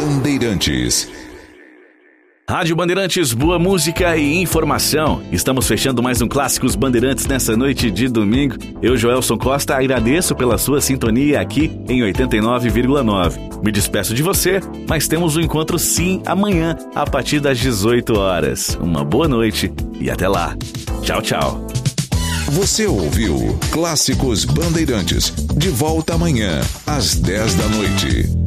Bandeirantes. Rádio Bandeirantes, boa música e informação. Estamos fechando mais um Clássicos Bandeirantes nessa noite de domingo. Eu, Joelson Costa, agradeço pela sua sintonia aqui em 89,9. Me despeço de você, mas temos um encontro sim amanhã, a partir das 18 horas. Uma boa noite e até lá. Tchau, tchau. Você ouviu Clássicos Bandeirantes. De volta amanhã, às 10 da noite.